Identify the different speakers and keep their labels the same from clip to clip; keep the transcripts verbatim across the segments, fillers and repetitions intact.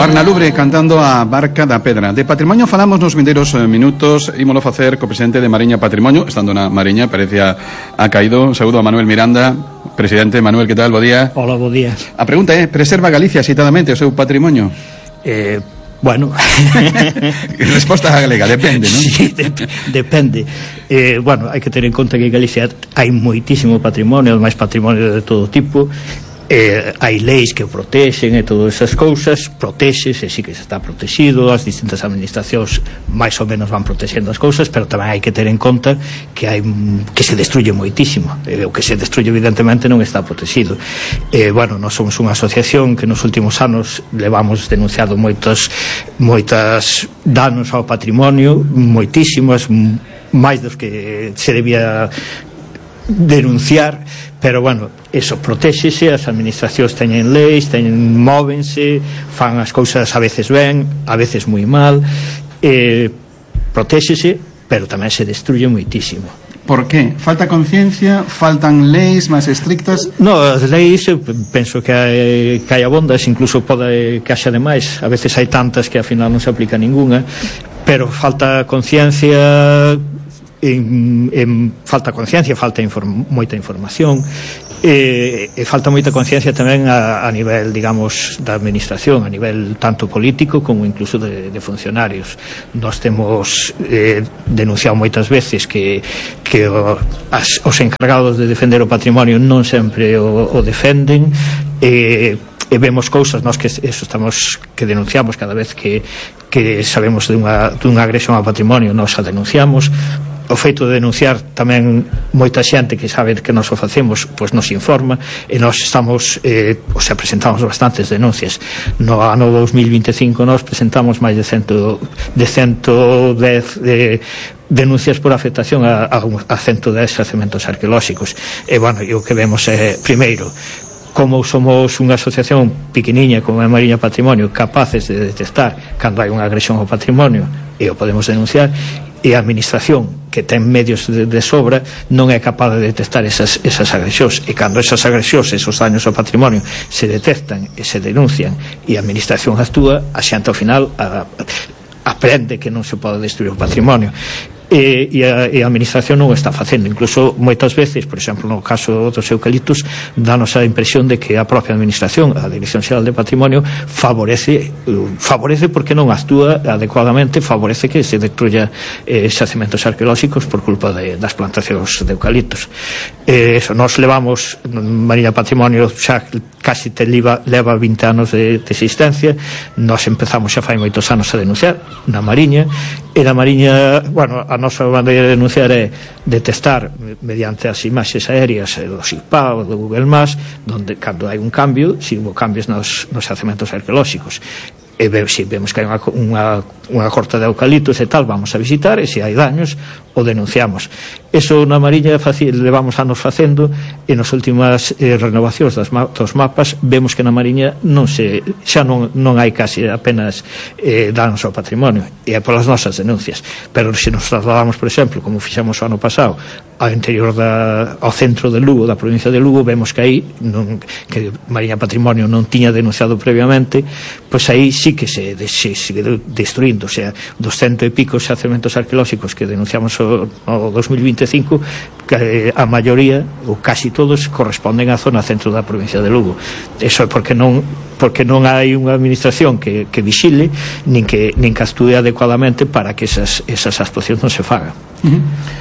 Speaker 1: Barnalubre cantando a Barca da Pedra. De patrimonio falamos nos vindeiros minutos. Ímolo facer co presidente de Mariña Patrimonio. Estando na Mariña, parecía ha caído. Saúdo a Manuel Miranda. Presidente Manuel, que tal? Bo día.
Speaker 2: Hola, bo día.
Speaker 1: A pregunta é, preserva Galicia citadamente o seu patrimonio?
Speaker 2: Eh... Bueno,
Speaker 1: resposta galega, depende, non?
Speaker 2: Sí, dep depende. Eh, bueno, hai que ter en conta que en Galicia hai moitísimo patrimonio, máis patrimonio de todo tipo. Eh, hai leis que o protexen e todas esas cousas, protexes e sí que se está protegido, as distintas administracións máis ou menos van protexendo as cousas, pero tamén hai que ter en conta que hai que se destruye moitísimo, e o que se destruye evidentemente non está protegido. Eh, bueno, nós somos unha asociación que nos últimos anos levamos denunciado moitos moitas danos ao patrimonio, moitísimas, máis dos que se debía denunciar, pero bueno, eso protéxese, as administracións teñen leis, teñen, móvense, fan as cousas a veces ben, a veces moi mal, eh, protéxese, pero tamén se destruye moitísimo.
Speaker 1: Por qué? Falta conciencia? Faltan leis máis estrictas?
Speaker 2: No, as leis penso que hai, que hai abondas, incluso pode que haxa demais, a veces hai tantas que ao final non se aplica ninguna, pero falta conciencia. En, en, falta conciencia, falta inform, moita información e, e falta moita conciencia tamén a, a nivel, digamos, da administración, a nivel tanto político como incluso de, de funcionarios. Nós temos eh, denunciado moitas veces que, que o, as, os encargados de defender o patrimonio non sempre o, o defenden e e vemos cousas nós que eso estamos que denunciamos cada vez que, que sabemos de unha, de unha agresión ao patrimonio, nós a denunciamos. O feito de denunciar tamén moita xente que sabe que nós o facemos pois nos informa e nós estamos eh, o sea, presentamos bastantes denuncias. No ano dos mil vinte e cinco nós presentamos máis de cento dez de denuncias por afectación a, a, a ciento dez xacementos arqueolóxicos e bueno, e o que vemos é, primeiro, como somos unha asociación pequeniña como a Mariña Patrimonio, capaces de detectar cando hai unha agresión ao patrimonio e o podemos denunciar, e a administración que ten medios de, de sobra non é capaz de detectar esas, esas agresións, e cando esas agresións, esos daños ao patrimonio se detectan e se denuncian e a administración actúa, a xente ao final a, a, aprende que non se pode destruir o patrimonio. E, e, a, e a administración non o está facendo, incluso moitas veces, por exemplo no caso dos eucaliptos, danos a impresión de que a propia administración, a Dirección Xeral de Patrimonio, favorece favorece porque non actúa adecuadamente, favorece que se destruya eh, xacementos arqueolóxicos por culpa de, das plantacións de eucaliptos. Eh, eso, nos levamos Mariña Patrimonio xa casi te leva, leva vinte anos de, de existencia. Nos empezamos xa fai moitos anos a denunciar na Mariña, e na Mariña, bueno, a nosa maneira de denunciar é detestar mediante as imaxes aéreas do S I P A ou do Google Maps, donde cando hai un cambio, si hubo cambios nos, nos xacementos arqueolóxicos, e ve, se vemos que hai unha, unha, unha corta de eucaliptos e tal, vamos a visitar, e se hai daños o denunciamos. Eso na Mariña levamos anos facendo, e nas últimas eh, renovacións das ma dos mapas vemos que na Mariña non se, xa non, non hai casi apenas eh, danos ao patrimonio, e é polas nosas denuncias. Pero se nos trasladamos, por exemplo, como fixemos o ano pasado, ao interior da, ao centro de Lugo, da provincia de Lugo, vemos que aí non, que Mariña Patrimonio non tiña denunciado previamente, pois aí sí que se, de, se sigue destruindo, o sea, dos cento e pico xacementos arqueolóxicos que denunciamos o, o dos mil vinte e cinco, que a maioría, ou casi todos, corresponden á zona centro da provincia de Lugo. Eso é porque non porque non hai unha administración que, que vixile, nin que, nin que actúe adecuadamente para que esas, esas actuacións non se fagan.
Speaker 1: Uh-huh.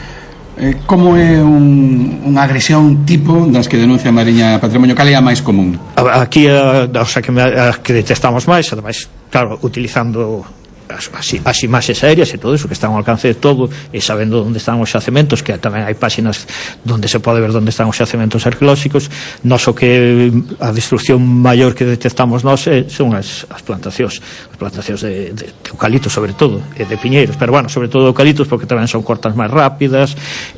Speaker 1: Eh, como é un, unha agresión tipo das que denuncia Mariña Patrimonio? Cal é a máis común?
Speaker 2: Aquí a, o sea, que, a, que detestamos máis, ademais, claro, utilizando as, as, as imaxes aéreas e todo eso que están ao alcance de todo, e sabendo onde están os xacementos, que tamén hai páxinas onde se pode ver onde están os xacementos arqueolóxicos. Nos o que a destrucción maior que detectamos nós é, son as, as plantacións as plantacións de, de, de eucaliptos sobre todo, e de piñeiros, pero bueno, sobre todo eucaliptos porque tamén son cortas máis rápidas,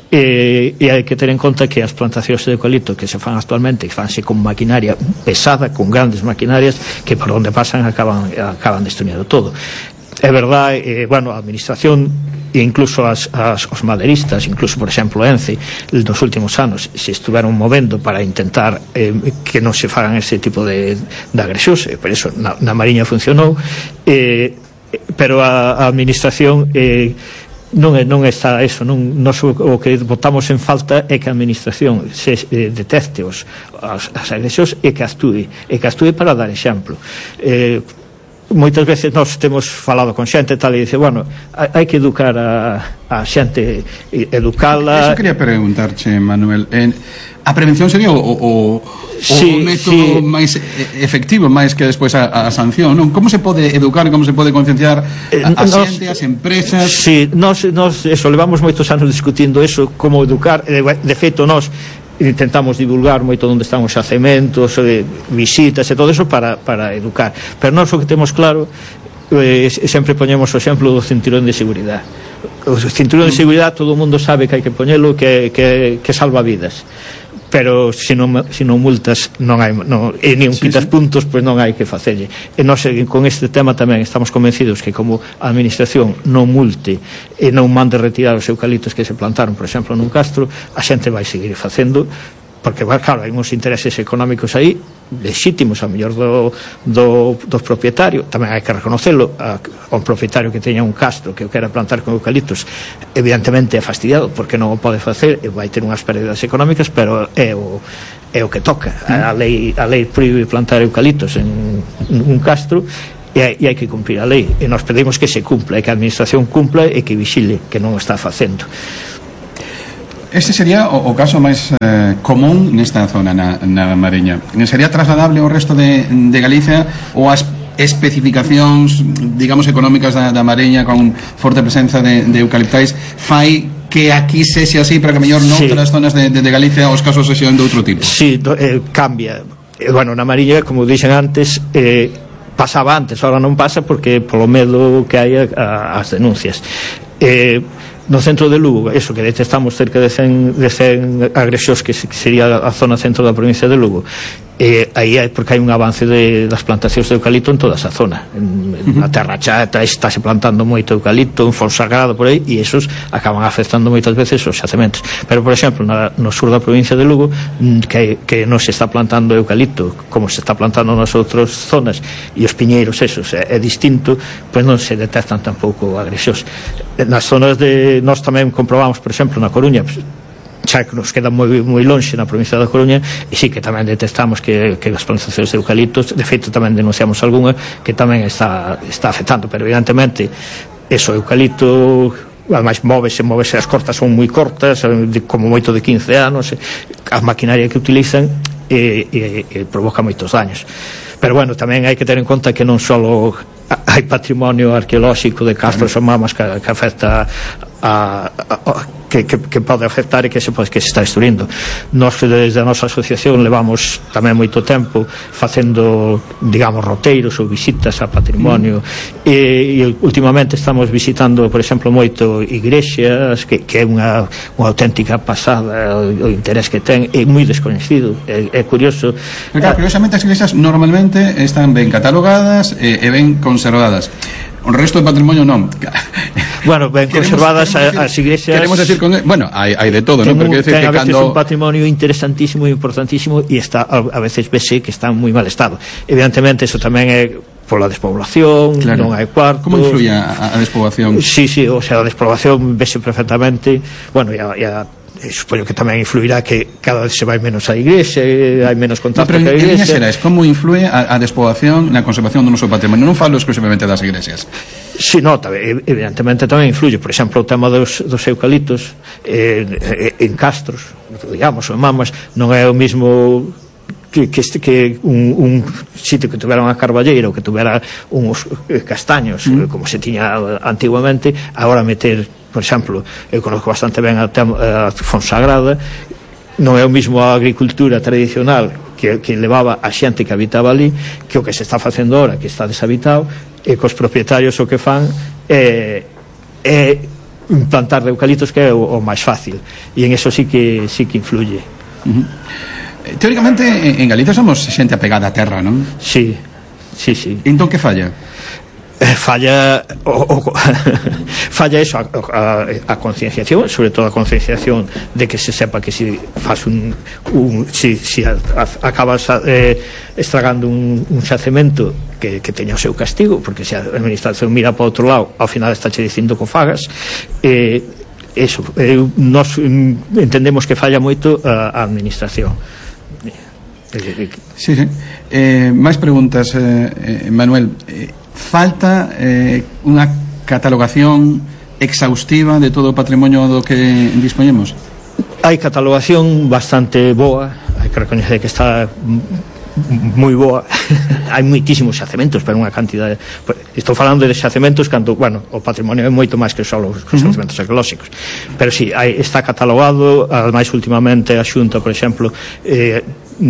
Speaker 2: e, e hai que ter en conta que as plantacións de eucalipto que se fan actualmente fanse con maquinaria pesada, con grandes maquinarias que por onde pasan acaban, acaban destruindo todo. É verdade, eh, bueno, a administración e incluso as, as, os madeiristas, incluso por exemplo Ence nos últimos anos se estuveron movendo para intentar eh, que non se fagan ese tipo de, de agresións, e por eso na, na Mariña funcionou, eh, pero a, a administración eh, non, é, non está eso, non, nos, o que botamos en falta é que a administración se eh, detecte os, as, as agresións e que actúe e que actúe para dar exemplo. eh, moitas veces nós temos falado con xente tal e dice, bueno, hai que educar a, a xente, educala.
Speaker 1: Eso quería preguntarche, Manuel, en, a prevención sería o, o,
Speaker 2: sí,
Speaker 1: o método
Speaker 2: sí.
Speaker 1: máis efectivo máis que despois a, a sanción, non? Como se pode educar, como se pode concienciar a, a
Speaker 2: nos,
Speaker 1: xente, as empresas?
Speaker 2: Sí, nos, nos eso, levamos moitos anos discutindo eso, como educar, de, de feito nós intentamos divulgar moito onde están os xacementos, eh, visitas e todo eso para, para educar, pero nós o que temos claro, eh, sempre poñemos o exemplo do cinturón de seguridade. O cinturón de seguridade todo o mundo sabe que hai que poñelo, que, que, que salva vidas, pero se non, se non multas non hai, non, e nin
Speaker 1: sí,
Speaker 2: quitas
Speaker 1: sí.
Speaker 2: puntos, pois non hai que facerlle. E nós con este tema tamén estamos convencidos que como a administración non multe e non mande retirar os eucaliptos que se plantaron, por exemplo, nun castro, a xente vai seguir facendo, porque, claro, hai uns intereses económicos aí legítimos, a mellor do, do, do propietario, tamén hai que reconocelo, a, a un propietario que teña un castro que o quera plantar con eucaliptos, evidentemente é fastidiado porque non o pode facer e vai ter unhas pérdidas económicas, pero é o, é o que toca. A lei, a lei proíbe plantar eucaliptos en, en un castro e hai, e hai que cumprir a lei, e nós pedimos que se cumpla e que a administración cumpla e que vigile que non o está facendo.
Speaker 1: Este sería o, o caso máis eh, común nesta zona na, na Mariña. Sería trasladable ao resto de, de Galicia ou as especificacións, digamos, económicas da, da Mariña con forte presenza de, de eucaliptais fai que aquí sexe así para que mellor noutras sí. zonas de, de, de Galicia os casos sexan de outro tipo?
Speaker 2: Sí, do, eh, cambia. Eh, bueno, na Mariña, como dixen antes, eh, pasaba antes, ahora non pasa porque polo medo que hai a, a, as denuncias. Eh, no centro de Lugo, eso que detectamos cerca de cen, de cen agresións que sería a zona centro da provincia de Lugo, eh, aí hai, porque hai un avance de, das plantacións de eucalipto en toda esa zona, en, en uh-huh. a Terra Chata estáse plantando moito eucalipto, en Fonsagrada por aí, e esos acaban afectando moitas veces os xacementos, pero por exemplo na, no sur da provincia de Lugo que, que non se está plantando eucalipto como se está plantando nas outras zonas e os piñeiros esos é, é distinto, pois non se detectan tampouco agresións. Nas zonas de, nós tamén comprobamos, por exemplo, na Coruña, xa que nos queda moi, moi longe na provincia da Coruña, e sí que tamén detectamos que, que as plantacións de eucaliptos, de feito tamén denunciamos algunha que tamén está, está afectando, pero evidentemente eso, eucalipto ademais móvese, móvese, as cortas son moi cortas, de, como moito de quince anos, a maquinaria que utilizan e, e, e provoca moitos daños. Pero bueno, tamén hai que ter en conta que non só hai patrimonio arqueolóxico de castros ou mamas que, que afecta a, a, a que, que, que pode afectar e que se, pode, que se está destruindo. Nós desde a nosa asociación levamos tamén moito tempo facendo, digamos, roteiros ou visitas a patrimonio mm. e, e últimamente estamos visitando, por exemplo, moito igrexas que, que é unha, unha auténtica pasada, o, o interés que ten é moi descoñecido, é, é curioso.
Speaker 1: Pero claro, curiosamente as igrexas normalmente están ben catalogadas e, e ben conservadas. O resto do patrimonio non.
Speaker 2: Bueno, ben conservadas decir, as iglesias.
Speaker 1: Queremos decir con, bueno, hai, hai de todo, non? Pero quero decir que
Speaker 2: a veces
Speaker 1: cando
Speaker 2: un patrimonio interesantísimo e importantísimo e está a veces vese que está en moi mal estado. Evidentemente eso tamén é pola despoblación, claro. Non hai cuartos.
Speaker 1: Como influye a, a despoblación?
Speaker 2: Sí, sí, o sea, a despoblación vese perfectamente. Bueno, e a, e a E supoño que tamén influirá que cada vez se vai menos a igrexa, hai menos contacto no, ca igrexa.
Speaker 1: Pero como influe a, a despoblación na conservación do noso patrimonio? Non falo exclusivamente das igrexas.
Speaker 2: Si, sí, no, evidentemente tamén influye. Por exemplo, o tema dos, dos eucaliptos eh, en castros, digamos, ou en mamas, non é o mismo que, que, que un, un sitio que tuvera unha carballeira ou que tuvera uns castaños, mm. como se tiña antiguamente, agora meter. Por exemplo, eu conozco bastante ben a, a Fonsagrada, non é o mismo a agricultura tradicional que, que levaba a xente que habitaba ali que o que se está facendo ahora, que está deshabitado, e cos propietarios o que fan é, é plantar de eucaliptos, que é o, o máis fácil, e en eso sí que, sí que influye.
Speaker 1: Uh-huh. Teóricamente en Galicia somos xente apegada á terra, non?
Speaker 2: Sí, sí, sí.
Speaker 1: Entón que falla?
Speaker 2: falla o, o, falla eso, a, a, a concienciación, sobre todo a concienciación de que se sepa que si faz un, un si, si a, a, acabas eh, estragando un, un xacemento que, que teña o seu castigo, porque se a administración mira para outro lado, ao final está che dicindo que o fagas. eh, eso, eh, nos entendemos que falla moito a, a administración.
Speaker 1: Sí, sí. Eh, máis preguntas, eh, eh, Manuel. eh, Falta eh, unha catalogación exhaustiva de todo o patrimonio do que dispoñemos?
Speaker 2: Hai catalogación bastante boa, hai que recoñecer que está moi boa. Hai moitísimos xacementos, pero unha cantidade, estou falando de xacementos cando, bueno, o patrimonio é moito máis que só os xacementos arqueolóxicos, pero si, sí, hai, está catalogado. Ademais, últimamente a Xunta, por exemplo, eh,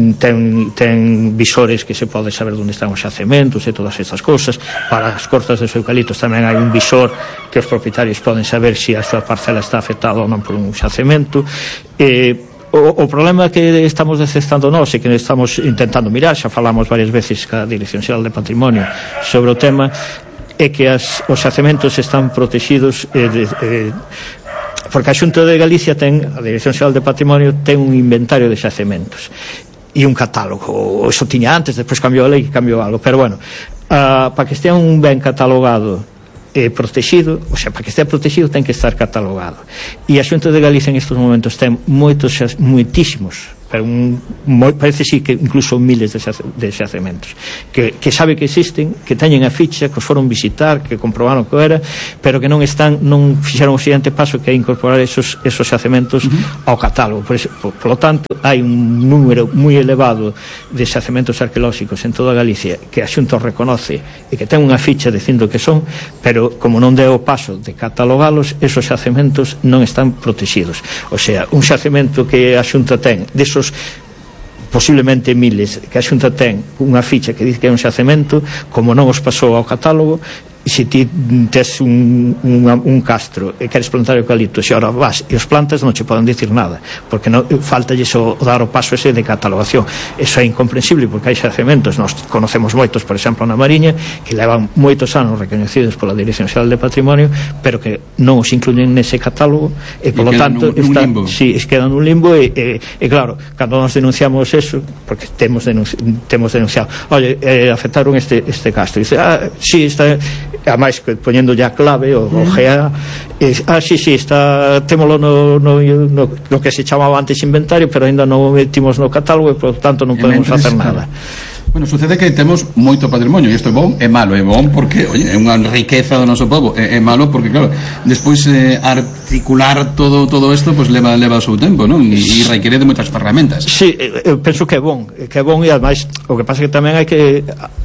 Speaker 2: ten, ten visores que se pode saber onde están os xacementos e todas estas cousas. Para as corzas dos eucaliptos tamén hai un visor que os propietarios poden saber se a súa parcela está afectada ou non por un xacemento. eh, O, o problema que estamos detectando nós e que estamos intentando mirar, xa falamos varias veces ca Dirección Xeral de Patrimonio sobre o tema, é que as, os xacementos están protegidos eh, de, eh, porque a Xunta de Galicia ten, a Dirección Xeral de Patrimonio ten un inventario de xacementos e un catálogo. Eso tiña antes, despois cambiou a lei, cambiou algo, pero bueno, uh, para que estea un ben catalogado e protegido, o sea, para que estea protegido ten que estar catalogado, e a Xunta de Galicia en estes momentos ten moitos, moitísimos, pero un, moi, parece sí que incluso miles de, xace, de xacementos que, que sabe que existen, que teñen a ficha, que os foron visitar, que comprobaron que era, pero que non están, non fixeron o seguinte paso, que é incorporar esos, esos xacementos uh-huh. ao catálogo. Por, eso, por, por lo tanto, hai un número moi elevado de xacementos arqueolóxicos en toda Galicia que a Xunta reconoce e que ten unha ficha dicindo que son, pero como non deu o paso de catalogalos, esos xacementos non están protegidos. O sea, un xacemento que a Xunta ten desos posiblemente miles que a Xunta ten unha ficha que dice que é un xacemento, como non os pasou ao catálogo, se ti tes un, un, un castro e queres plantar eucalipto, se ahora vas e os plantas, non che poden dicir nada, porque non, falta o dar o paso ese de catalogación. Eso é incomprensible, porque hai xacementos, nós conocemos moitos, por exemplo, na Mariña, que levan moitos anos recoñecidos pola Dirección Xeral de Patrimonio, pero que non os incluyen nese catálogo, e polo tanto está, si, sí, quedan nun limbo. E, e, e claro, cando nos denunciamos eso, porque temos, denunci, temos denunciado, oye, eh, afectaron este, este castro, e dice, ah, si, sí, está, ademais poñendo ya clave o, o G A, e, ah, si, si, está, témolo no, no, no, no que se chamaba antes inventario, pero ainda non metimos no catálogo, e por tanto non podemos facer nada.
Speaker 1: Bueno, sucede que temos moito patrimonio, e isto é bom e malo. É bom porque, oye, é unha riqueza do noso povo, é, é malo porque, claro, despois eh, articular todo todo isto, pues leva leva o seu tempo, non? E, e requiere de moitas ferramentas.
Speaker 2: Sí, eu penso que é bon, que é bon, e ademais o que pasa é que tamén hai que,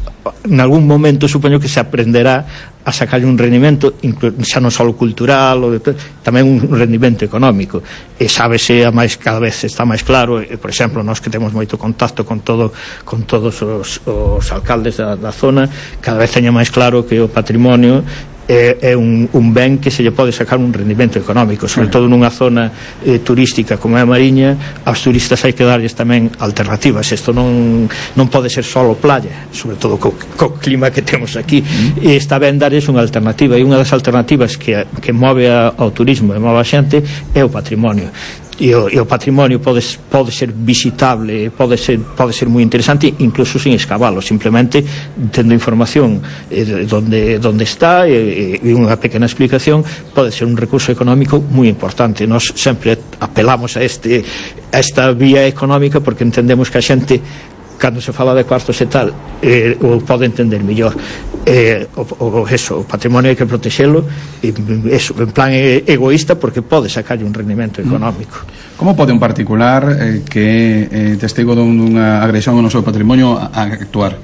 Speaker 2: en algún momento supoño que se aprenderá a sacarlle un rendimento, xa non só cultural, o de, tamén un rendimento económico, e sábese, a máis, cada vez está máis claro. E, por exemplo, nós que temos moito contacto con todo con todos os, os alcaldes da, da zona, cada vez teña máis claro que o patrimonio é, é un, un ben que se lle pode sacar un rendimento económico, sobre todo nunha zona eh, turística como é a Mariña. Aos turistas hai que darlles tamén alternativas. Isto non, non pode ser só playa, sobre todo co, co clima que temos aquí, mm. e está ben darlles unha alternativa, e unha das alternativas que, que move a, ao turismo e move a xente é o patrimonio. E o, e o patrimonio pode, pode ser visitable, pode ser, pode ser moi interesante, incluso sin escavalo, simplemente tendo información eh, de donde, donde está, e, e unha pequena explicación, pode ser un recurso económico moi importante. Nós sempre apelamos a, este, a esta vía económica porque entendemos que a xente, cando se fala de cuartos e tal, eh, o pode entender mellor. Eh, o, o, eso, o patrimonio hai que protexelo, e, eso, en plan egoísta, porque pode sacarlle un rendimento económico.
Speaker 1: Como pode un particular eh, que é eh, testigo dunha agresión ao noso patrimonio a, a actuar?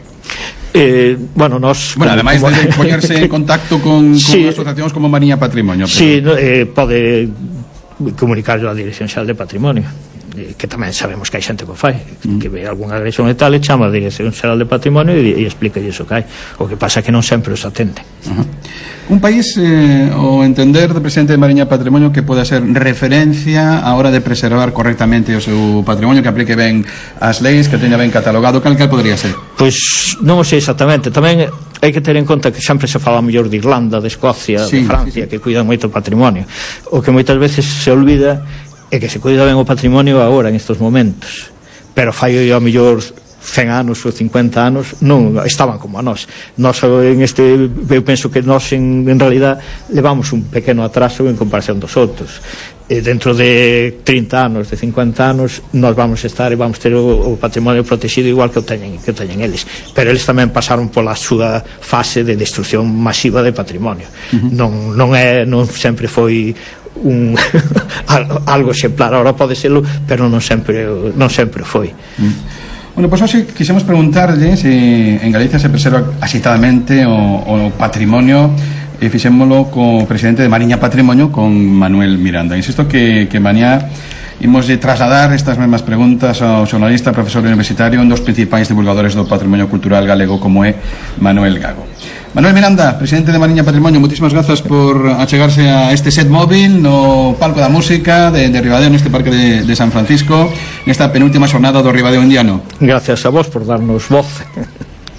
Speaker 2: Eh, bueno, nos
Speaker 1: bueno, ademais como... de poñerse en contacto con, con sí, asociacións como Mariña Patrimonio, pero...
Speaker 2: sí, eh, pode comunicarlo á Dirección Xeral de Patrimonio, que tamén sabemos que hai xente que o fai, mm. que ve algunha agresión e tal, e chama a Dirección Xeral de Patrimonio e, e explica iso que hai. O que pasa é que non sempre os atende.
Speaker 1: Uh-huh. Un país, eh, o entender do presidente de Mariña Patrimonio, que poda ser referencia a hora de preservar correctamente o seu patrimonio, que aplique ben as leis, que teña ben catalogado, cal cal podría ser?
Speaker 2: Pois non o sei exactamente. Tamén hai que ter en conta que sempre se fala mellor de Irlanda, de Escocia, sí, de Francia, sí, sí, que cuidan moito o patrimonio. O que moitas veces se olvida é que se cuida ben o patrimonio agora, en estes momentos, pero fai ao mellor cen anos ou cincuenta anos non estaban como a nós. Nós en este, eu penso que nós en, en realidad levamos un pequeno atraso en comparación dos outros. E dentro de trinta anos, de cincuenta anos, nós vamos estar e vamos ter o, o patrimonio protegido igual que o teñen, que o teñen eles. Pero eles tamén pasaron pola súa fase de destrucción masiva de patrimonio. Uh-huh. Non, non, é, non sempre foi un algo exemplar, ahora pode serlo, pero non sempre, non sempre foi.
Speaker 1: Uh-huh. Bueno, pois hoxe quixemos preguntarlle se en Galicia se preserva axitadamente o, o patrimonio, e fixémolo co presidente de Mariña Patrimonio, con Manuel Miranda. Insisto que, que mañá imos de trasladar estas mesmas preguntas ao xornalista, profesor universitario, un dos principais divulgadores do patrimonio cultural galego como é Manuel Gago. Manuel Miranda, presidente de Mariña Patrimonio, moitísimas grazas por achegarse a este set móvil no palco da música de, de Ribadeo, neste parque de, de San Francisco, nesta penúltima xornada do Ribadeo Indiano.
Speaker 2: Gracias a vos por darnos voz.